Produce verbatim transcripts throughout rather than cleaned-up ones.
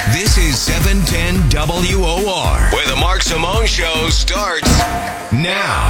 This is seven ten W O R, where the Mark Simone Show starts now.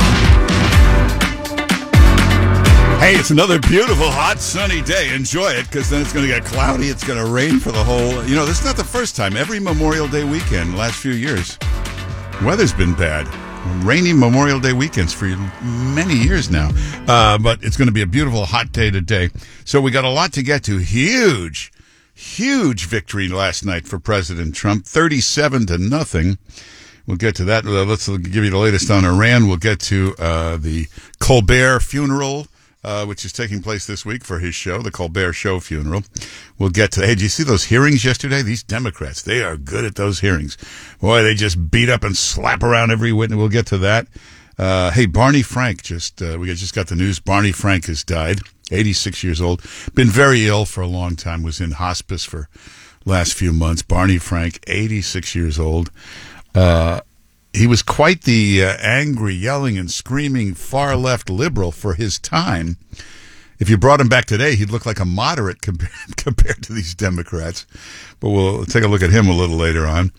Hey, it's another beautiful, hot, sunny day. Enjoy it, because then it's going to get cloudy. It's going to rain for the whole... You know, this is not the first time. Every Memorial Day weekend, the last few years, weather's been bad. Rainy Memorial Day weekends for many years now. Uh, but it's going to be a beautiful, hot day today. So we got a lot to get to. Huge, huge victory last night for President Trump. thirty-seven to nothing. We'll get to that. Uh, let's give you the latest on Iran. We'll get to uh, the Colbert funeral, uh, which is taking place this week for his show, the Colbert Show funeral. We'll get to, hey, did you see those hearings yesterday? These Democrats, they are good at those hearings. Boy, they just beat up and slap around every witness. We'll get to that. Uh, hey, Barney Frank, just uh, we just got the news. Barney Frank has died, eighty-six years old. Been very ill for a long time, was in hospice for last few months. Barney Frank, eighty-six years old. Uh, he was quite the uh, angry, yelling and screaming far-left liberal for his time. If you brought him back today, he'd look like a moderate compared, compared to these Democrats. But we'll take a look at him a little later on.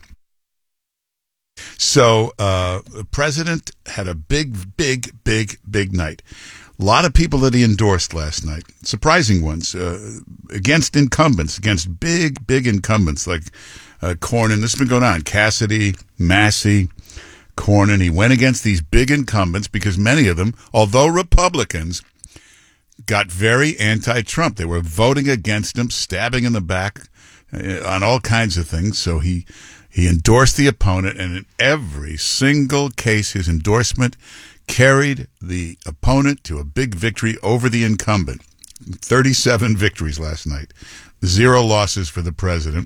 So uh, the president had a big, big, big, big night. A lot of people that he endorsed last night, surprising ones, uh, against incumbents, against big, big incumbents like uh, Cornyn. This has been going on. Cassidy, Massey, Cornyn. He went against these big incumbents because many of them, although Republicans, got very anti-Trump. They were voting against him, stabbing in the back uh, on all kinds of things. So he he endorsed the opponent, and in every single case, his endorsement carried the opponent to a big victory over the incumbent. thirty-seven victories last night. Zero losses for the president.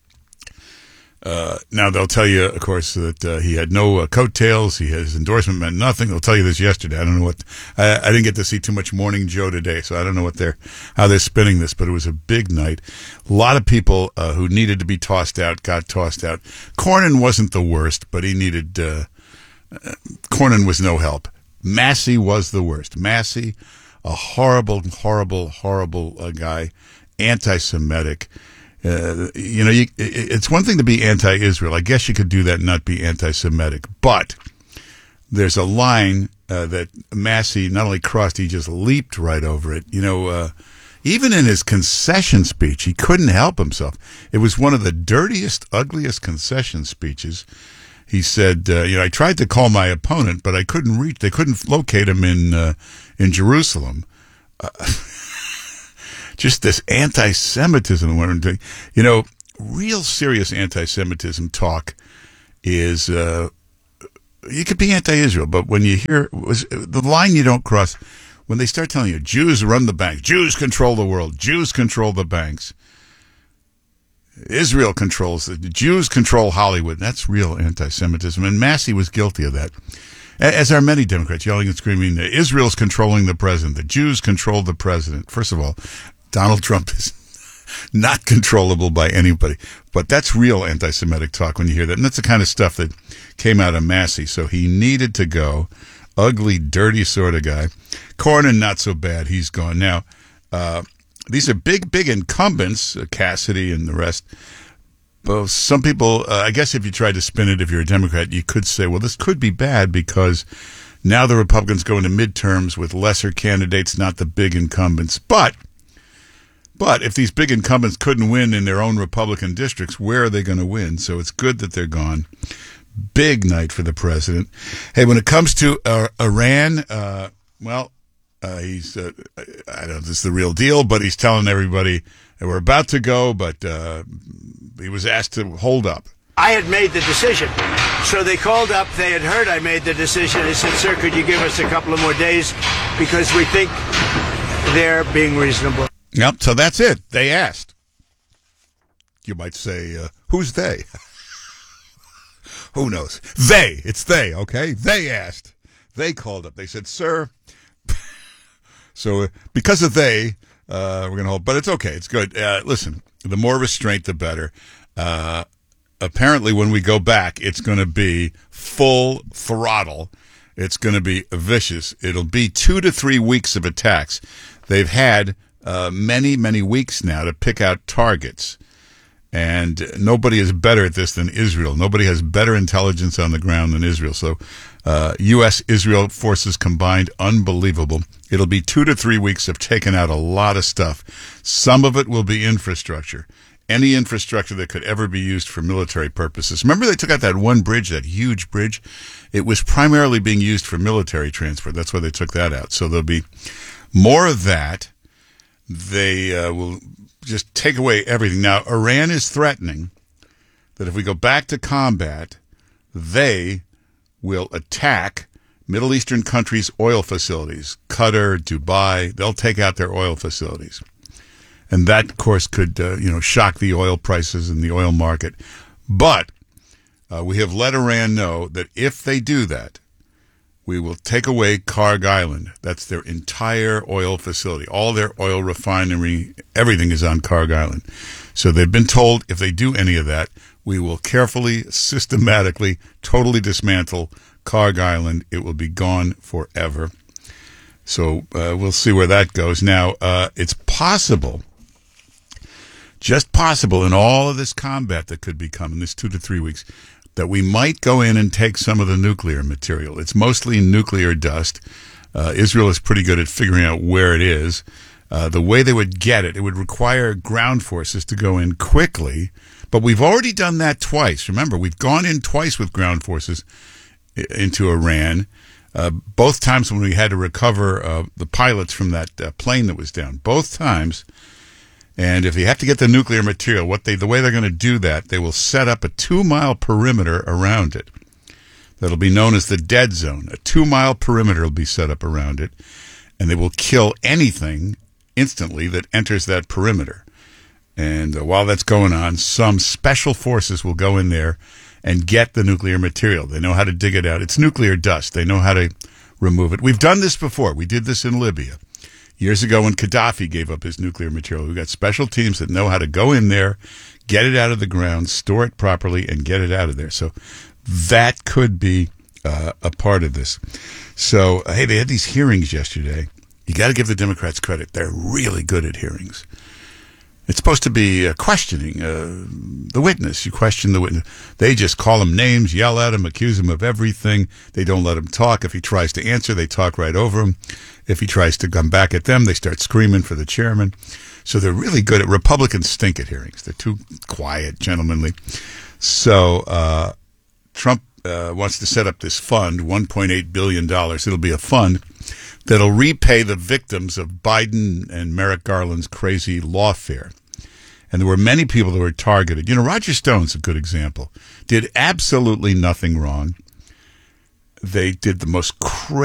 Uh, now, they'll tell you, of course, that uh, he had no uh, coattails. He, his endorsement meant nothing. They'll tell you this yesterday. I don't know what... I, I didn't get to see too much Morning Joe today, so I don't know what they're how they're spinning this, but it was a big night. A lot of people uh, who needed to be tossed out got tossed out. Cornyn wasn't the worst, but he needed... Uh, uh, Cornyn was no help. Massey was the worst. Massey, a horrible, horrible, horrible uh, guy, anti-Semitic. Uh, you know, you, it's one thing to be anti-Israel. I guess you could do that and not be anti-Semitic. But there's a line uh, that Massey not only crossed, he just leaped right over it. You know, uh, even in his concession speech, he couldn't help himself. It was one of the dirtiest, ugliest concession speeches. He said, uh, you know, I tried to call my opponent, but I couldn't reach, they couldn't locate him in, uh, in Jerusalem. Uh, Just this anti-Semitism. You know, real serious anti-Semitism talk is, uh, you could be anti-Israel, but when you hear, was the line you don't cross, when they start telling you, Jews run the banks, Jews control the world, Jews control the banks, Israel controls, the Jews control Hollywood, that's real anti-Semitism, and Massey was guilty of that. As are many Democrats, yelling and screaming, Israel's controlling the president, the Jews control the president. First of all, Donald Trump is not controllable by anybody. But that's real anti-Semitic talk when you hear that. And that's the kind of stuff that came out of Massey. So he needed to go. Ugly, dirty sort of guy. Cornyn, not so bad. He's gone. Now, uh, these are big, big incumbents, uh, Cassidy and the rest. Well, some people, uh, I guess if you tried to spin it, if you're a Democrat, you could say, well, this could be bad because now the Republicans go into midterms with lesser candidates, not the big incumbents. But... But if these big incumbents couldn't win in their own Republican districts, where are they going to win? So it's good that they're gone. Big night for the president. Hey, when it comes to uh, Iran, uh, well, uh, he's, uh, I don't know if this is the real deal, but he's telling everybody that we're about to go, but uh, he was asked to hold up. I had made the decision. So they called up. They had heard I made the decision. They said, sir, could you give us a couple of more days because we think they're being reasonable. Yep, so that's it. They asked. You might say, uh, who's they? Who knows? They. It's they, okay? They asked. They called up. They said, sir. So uh, because of they, uh, we're going to hold. But it's okay. It's good. Uh, listen, the more restraint, the better. Uh, apparently, when we go back, it's going to be full throttle. It's going to be vicious. It'll be two to three weeks of attacks. They've had... Uh, many, many weeks now to pick out targets. And nobody is better at this than Israel. Nobody has better intelligence on the ground than Israel. So uh, U S Israel forces combined, unbelievable. It'll be two to three weeks of taking out a lot of stuff. Some of it will be infrastructure. Any infrastructure that could ever be used for military purposes. Remember they took out that one bridge, that huge bridge? It was primarily being used for military transport. That's why they took that out. So there'll be more of that. They uh, will just take away everything. Now, Iran is threatening that if we go back to combat, they will attack Middle Eastern countries' oil facilities. Qatar, Dubai, they'll take out their oil facilities. And that, of course, could uh, you know shock the oil prices and the oil market. But uh, we have let Iran know that if they do that, we will take away Karg Island. That's their entire oil facility. All their oil refinery, everything is on Karg Island. So they've been told if they do any of that, we will carefully, systematically, totally dismantle Karg Island. It will be gone forever. So uh, we'll see where that goes. Now, uh, it's possible, just possible in all of this combat that could be coming, this two to three weeks, that we might go in and take some of the nuclear material. It's mostly nuclear dust. Uh, Israel is pretty good at figuring out where it is. Uh, the way they would get it, it would require ground forces to go in quickly. But we've already done that twice. Remember, we've gone in twice with ground forces into Iran. Uh, both times when we had to recover uh, the pilots from that uh, plane that was down. Both times. And if you have to get the nuclear material, what they the way they're going to do that, they will set up a two-mile perimeter around it. That'll be known as the dead zone. A two-mile perimeter will be set up around it, and they will kill anything instantly that enters that perimeter. And uh, while that's going on, some special forces will go in there and get the nuclear material. They know how to dig it out. It's nuclear dust. They know how to remove it. We've done this before. We did this in Libya. Years ago when Gaddafi gave up his nuclear material, we've got special teams that know how to go in there, get it out of the ground, store it properly, and get it out of there. So that could be uh, a part of this. So, uh, hey, they had these hearings yesterday. You got to give the Democrats credit. They're really good at hearings. It's supposed to be uh, questioning uh, the witness. You question the witness. They just call him names, yell at him, accuse him of everything. They don't let him talk. If he tries to answer, they talk right over him. If he tries to come back at them, they start screaming for the chairman. So they're really good at Republicans stink at hearings. They're too quiet, gentlemanly. So uh, Trump uh, wants to set up this fund, one point eight billion dollars. It'll be a fund that'll repay the victims of Biden and Merrick Garland's crazy lawfare. And there were many people that were targeted. You know, Roger Stone's a good example. Did absolutely nothing wrong. They did the most crazy